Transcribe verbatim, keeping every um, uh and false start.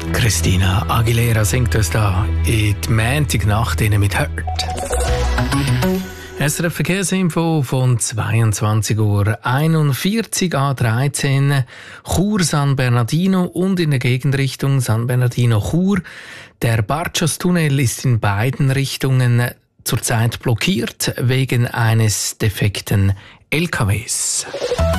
Christina Aguilera singt uns da in die Montagnacht mit «Hurt». S R F Verkehrsinfo von zweiundzwanzig Uhr einundvierzig A dreizehn Chur San Bernardino und in der Gegenrichtung San Bernardino Chur. Der Bartschos-Tunnel ist in beiden Richtungen zurzeit blockiert wegen eines defekten L K Ws.